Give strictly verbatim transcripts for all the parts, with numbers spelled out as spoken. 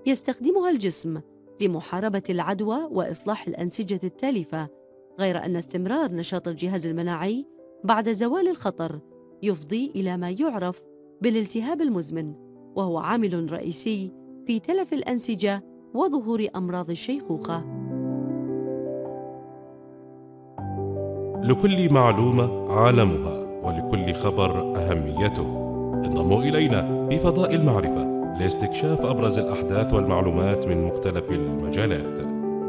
يستخدمها الجسم لمحاربة العدوى وإصلاح الأنسجة التالفة، غير أن استمرار نشاط الجهاز المناعي بعد زوال الخطر يفضي إلى ما يعرف بالالتهاب المزمن، وهو عامل رئيسي في تلف الأنسجة وظهور أمراض الشيخوخة. لكل معلومة عالمها، ولكل خبر أهميته. انضموا إلينا في فضاء المعرفة لاستكشاف أبرز الأحداث والمعلومات من مختلف المجالات.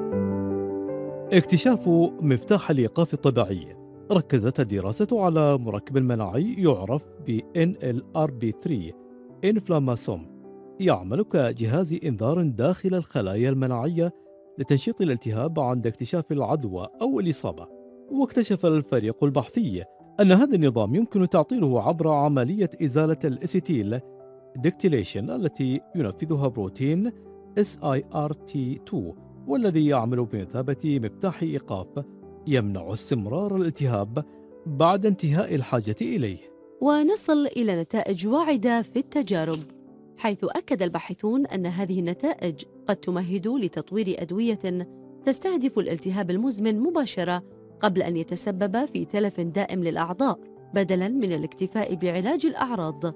اكتشاف مفتاح الإيقاف الطبيعي. ركزت الدراسة على مركب مناعي يعرف ب إن إل آر بي ثلاثة إنفلاماسوم، يعمل كجهاز إنذار داخل الخلايا المناعية لتنشيط الالتهاب عند اكتشاف العدوى أو الإصابة. واكتشف الفريق البحثي أن هذا النظام يمكن تعطيله عبر عملية إزالة الأسيتيل ديكتيليشن التي ينفذها بروتين إس آي آر تي اثنين، والذي يعمل بمثابة مفتاح إيقاف يمنع استمرار الالتهاب بعد انتهاء الحاجة إليه. ونصل إلى نتائج واعدة في التجارب، حيث أكد الباحثون أن هذه النتائج قد تمهد لتطوير أدوية تستهدف الالتهاب المزمن مباشرة قبل أن يتسبب في تلف دائم للأعضاء، بدلاً من الاكتفاء بعلاج الأعراض.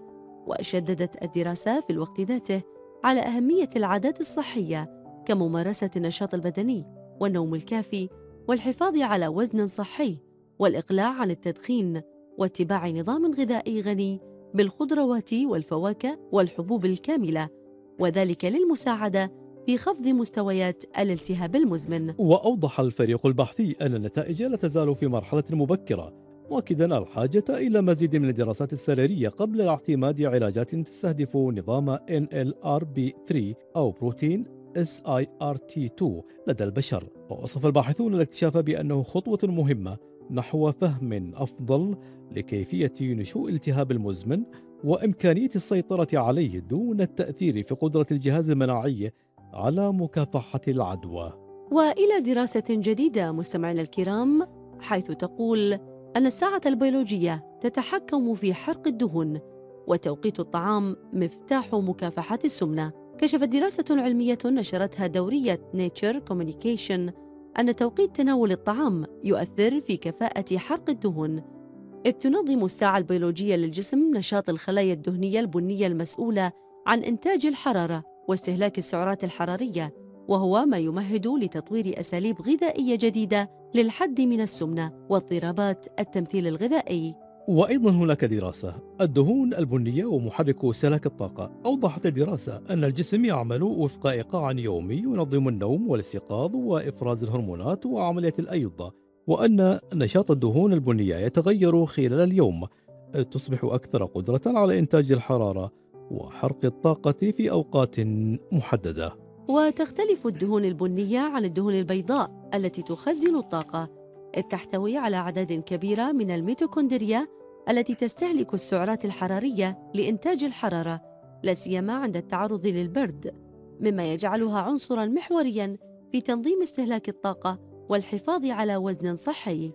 وشددت الدراسة في الوقت ذاته على أهمية العادات الصحية كممارسة النشاط البدني والنوم الكافي والحفاظ على وزن صحي والإقلاع عن التدخين واتباع نظام غذائي غني بالخضروات والفواكه والحبوب الكاملة، وذلك للمساعدة في خفض مستويات الالتهاب المزمن. وأوضح الفريق البحثي أن النتائج لا تزال في مرحلة مبكرة، مؤكدا الحاجة إلى مزيد من الدراسات السريرية قبل اعتماد علاجات تستهدف نظام إن إل آر بي ثلاثة أو بروتين إس آي آر تي اثنين لدى البشر. ووصف الباحثون الاكتشاف بأنه خطوة مهمة نحو فهم أفضل لكيفية نشوء الالتهاب المزمن وإمكانية السيطرة عليه دون التأثير في قدرة الجهاز المناعي على مكافحة العدوى. وإلى دراسة جديدة مستمعينا الكرام، حيث تقول أن الساعة البيولوجية تتحكم في حرق الدهون، وتوقيت الطعام مفتاح مكافحة السمنة. كشفت دراسة علمية نشرتها دورية Nature Communication أن توقيت تناول الطعام يؤثر في كفاءة حرق الدهون، إذ تنظم الساعة البيولوجية للجسم نشاط الخلايا الدهنية البنية المسؤولة عن إنتاج الحرارة واستهلاك السعرات الحرارية، وهو ما يمهد لتطوير أساليب غذائية جديدة للحد من السمنة واضطرابات التمثيل الغذائي. وأيضا هناك دراسة الدهون البنية ومحرك سلك الطاقة. أوضحت الدراسة أن الجسم يعمل وفق إيقاع يومي ينظم النوم والاستيقاظ وإفراز الهرمونات وعملية الأيض، وأن نشاط الدهون البنية يتغير خلال اليوم، تصبح أكثر قدرة على إنتاج الحرارة وحرق الطاقة في أوقات محددة. وتختلف الدهون البنية عن الدهون البيضاء التي تخزن الطاقة، إذ تحتوي على أعداد كبيرة من الميتوكوندريا التي تستهلك السعرات الحرارية لإنتاج الحرارة، لا سيما عند التعرض للبرد، مما يجعلها عنصراً محورياً في تنظيم استهلاك الطاقة والحفاظ على وزن صحي.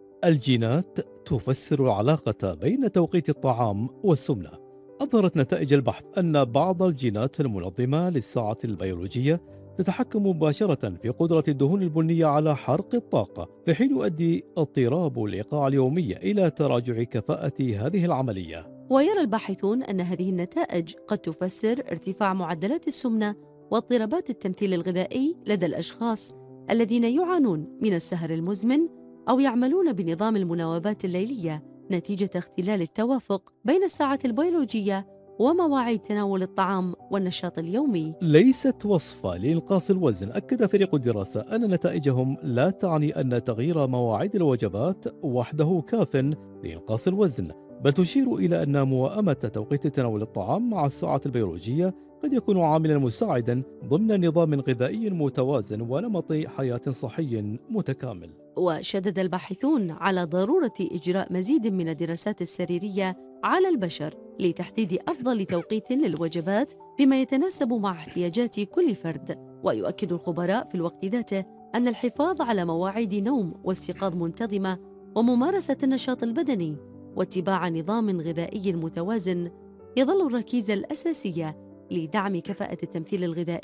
الجينات تفسر العلاقة بين توقيت الطعام والسمنة. أظهرت نتائج البحث أن بعض الجينات المنظمة للساعة البيولوجية تتحكم مباشرة في قدرة الدهون البنية على حرق الطاقة، في حين يؤدي اضطراب الإيقاع اليومي إلى تراجع كفاءة هذه العملية. ويرى الباحثون أن هذه النتائج قد تفسر ارتفاع معدلات السمنة واضطرابات التمثيل الغذائي لدى الأشخاص الذين يعانون من السهر المزمن أو يعملون بنظام المناوبات الليلية نتيجة اختلال التوافق بين الساعة البيولوجية ومواعيد تناول الطعام والنشاط اليومي. ليست وصفة لإنقاص الوزن. أكد فريق الدراسة أن نتائجهم لا تعني أن تغيير مواعيد الوجبات وحده كاف لإنقاص الوزن، بل تشير إلى أن موائمة توقيت تناول الطعام مع الساعة البيولوجية قد يكون عاملا مساعدا ضمن نظام غذائي متوازن ونمط حياة صحي متكامل. وشدد الباحثون على ضرورة إجراء مزيد من الدراسات السريرية على البشر لتحديد أفضل توقيت للوجبات بما يتناسب مع احتياجات كل فرد. ويؤكد الخبراء في الوقت ذاته أن الحفاظ على مواعيد نوم واستيقاظ منتظمة وممارسة النشاط البدني واتباع نظام غذائي متوازن يظل الركيزة الأساسية لدعم كفاءة التمثيل الغذائي